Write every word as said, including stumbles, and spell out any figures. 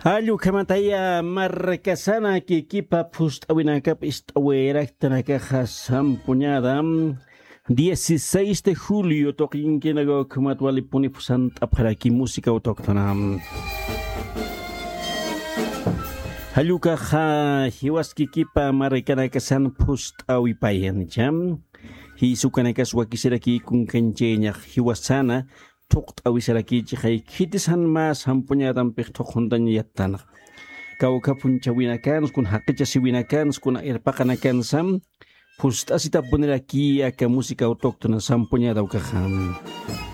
Hallo kamataya marcasana que equipa pust awinakap istaweraktanaca sampuñada dieciséis de julio toquinkinago kumatwali punipusant apharaki música autóctona. Haluka ha hiwaski kipa marcanacasan pust awipayan jam hisukanakas wakisiraki kunkancheña hiwasana tukt awisaraki chikay kitisan mas hampuñadan pektokhundan yattana kawka punchawinakans kun haqicha siwinakans kun irpaqanakansam pust asita poneraki aka música autóctona sampuñada ukajam.